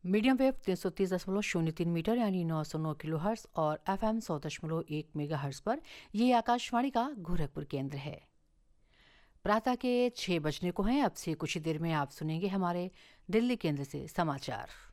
Medium wave 330.03 metre यानी 909 kilohertz और FM 100.1 megahertz पर यह आकाशवाणी का गोरखपुर केंद्र है। प्रातः के 6 बजने को हैं। अब से कुछ ही देर में आप सुनेंगे हमारे दिल्ली केंद्र से समाचार।